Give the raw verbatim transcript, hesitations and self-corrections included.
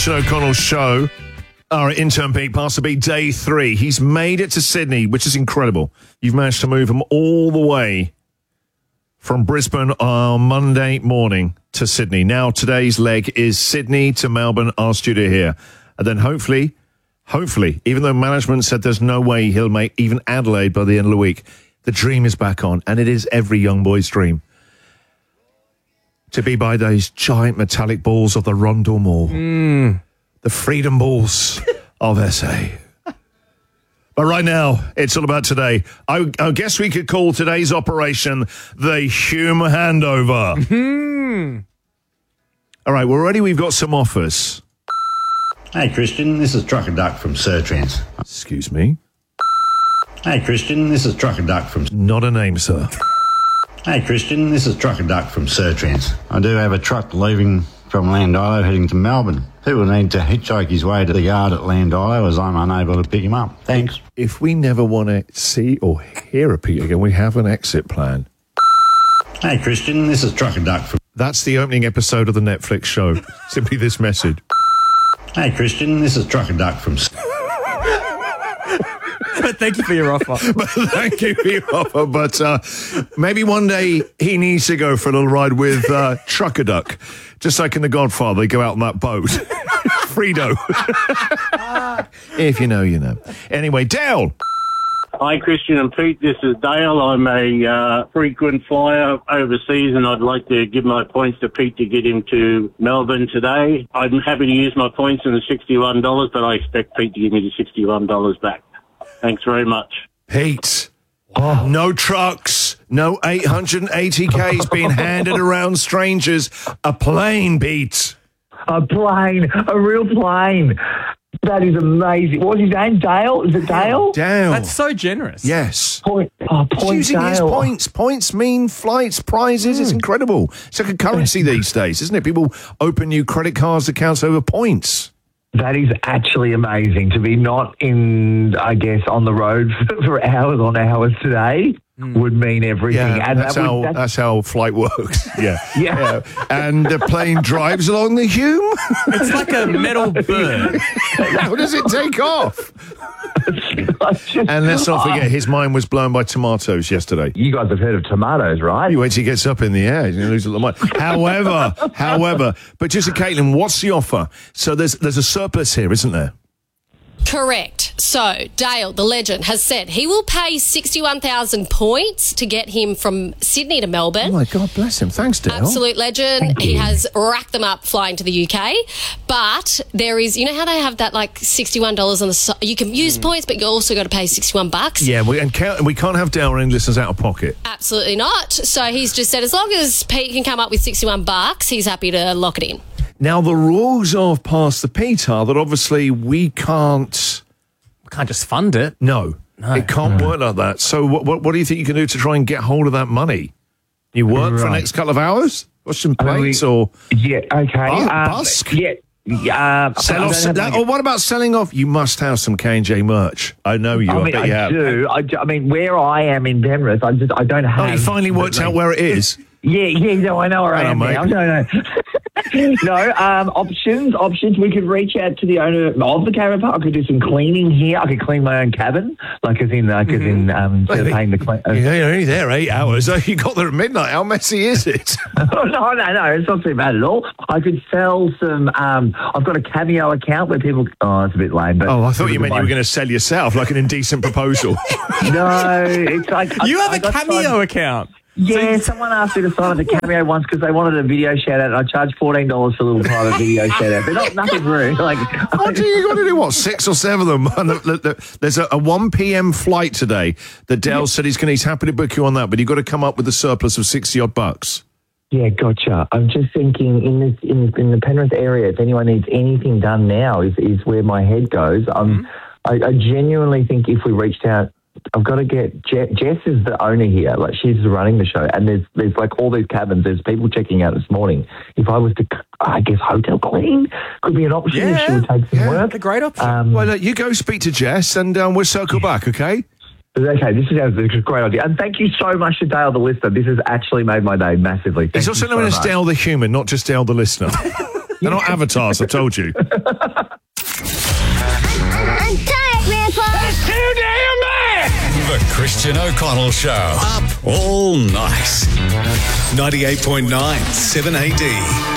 Sean O'Connell's show. Our intern Pete Pastor Beat, day three. He's made it to Sydney, which is incredible. You've managed to move him all the way from Brisbane on Monday morning to Sydney. Now today's leg is Sydney to Melbourne, our studio here. And then hopefully, hopefully, even though management said there's no way he'll make even Adelaide by the end of the week, the dream is back on. And it is every young boy's dream to be by those giant metallic balls of the Rondell Mall. Mm. The freedom balls of S A. But right now, it's all about today. I, I guess we could call today's operation the Hume Handover. Mm-hmm. All right, well, already we've got some offers. Hey, Christian, this is Trucker Duck from Surtrans. Excuse me? Hey, Christian, this is Trucker Duck from... Not a name, sir. Hey, Christian, this is Trucker Duck from Surtrans. I do have a truck leaving from Landilo heading to Melbourne. People need to hitchhike his way to the yard at Landilo as I'm unable to pick him up. Thanks. If we never want to see or hear a Pete again, we have an exit plan. Hey, Christian, this is Trucker Duck from... That's the opening episode of the Netflix show. Simply this message. Hey, Christian, this is Trucker Duck from... But thank you for your offer. But thank you for your offer. But uh, maybe one day he needs to go for a little ride with uh, Trucker Duck. Just like in The Godfather, they go out on that boat. Frito. If you know, you know. Anyway, Dale. Hi, Christian and Pete. This is Dale. I'm a uh, frequent flyer overseas, and I'd like to give my points to Pete to get him to Melbourne today. I'm happy to use my points in the sixty-one dollars, but I expect Pete to give me the sixty-one dollars back. Thanks very much. Pete. Oh. No trucks. No eight hundred eighty Ks being handed around strangers. A plane, Pete. A plane. A real plane. That is amazing. What's his name? Dale? Is it Dale? Dale. That's so generous. Yes. Point. Oh, He's point using Dale. his points. Points mean flights, prizes. Mm. It's incredible. It's like a currency these days, isn't it? People open new credit cards accounts over points. That is actually amazing to be not in, I guess, on the road for, for hours on hours today. Mm. Would mean everything. Yeah, and that's, that would, how, that's, that's how flight works. Yeah. yeah. yeah. And the plane drives along the Hume. It's like a metal bird. How does it take off? And let's not forget, his mind was blown by tomatoes yesterday. You guys have heard of tomatoes, right? You wait till he gets up in the air, you lose a lot of money. However, however, but just to Caitlin, what's the offer? So there's there's a surplus here, isn't there? Correct. So, Dale, the legend, has said he will pay sixty-one thousand points to get him from Sydney to Melbourne. Oh, my God, bless him. Thanks, Dale. Absolute legend. He has racked them up flying to the U K. But there is, you know how they have that, like, sixty-one dollars on the side? You can use mm. points, but you also got to pay sixty-one bucks. Yeah, we, and can't, we can't have Dale or any listeners out of pocket. Absolutely not. So he's just said as long as Pete can come up with sixty-one bucks, he's happy to lock it in. Now, the rules of Pass the Pete are that obviously we can't... We can't just fund it. No, no. It can't no. work like that. So what, what what do you think you can do to try and get hold of that money? You work right. for the next couple of hours? Watch some plates I mean, we, or... Yeah, okay. Oh, um, busk? Yeah. Uh, Sell off some, that, or what about selling off? You must have some K and J merch. I know you. I, I mean, bet I you have. do. I, do. I mean, where I am in Penrith, I just I don't have... Oh, you finally worked out where it is? Yeah, yeah, no, I know where I am mate. now. No, no. no, um, options, options. We could reach out to the owner of the caravan park. I could do some cleaning here. I could clean my own cabin, like as in, like mm-hmm. as in, um, well, paying the clean. Uh, you're only there eight hours. You got there at midnight. How messy is it? no, no, no. It's not too bad at all. I could sell some. Um, I've got a Cameo account where people. Oh, it's a bit lame. But oh, I thought you meant you were going to sell yourself, like an indecent proposal. No, it's like you I, have I a Cameo tried, account. Yeah, someone asked me to sign up the Cameo once because they wanted a video shout out, and I charged fourteen dollars for a little private video shout out. They're not nothing rude. Like, what do you got to do? What, six or seven of them? And the, the, the, there's a, a one p.m. flight today that Dale yeah. said he's going. He's happy to book you on that, but you've got to come up with a surplus of sixty odd bucks. Yeah, gotcha. I'm just thinking in this in, in the Penrith area, if anyone needs anything done now, is is where my head goes. Um, mm-hmm. I, I genuinely think if we reached out. I've got to get Je- Jess is the owner here, like she's running the show, and there's there's like all these cabins. There's people checking out this morning. If I was to, I guess hotel clean could be an option yeah, if she would take some yeah, work. A great option. Um, well, uh, you go speak to Jess, and um, we'll circle back. Okay. Okay, this is a great idea, and thank you so much to Dale the listener. This has actually made my day massively. Thank It's also known as Dale the human, not just Dale the listener. They're not avatars, I told you. I'm tired, Grandpa. That's too damn bad. The Christian O'Connell Show. Up all night. ninety-eight point nine, seven A D.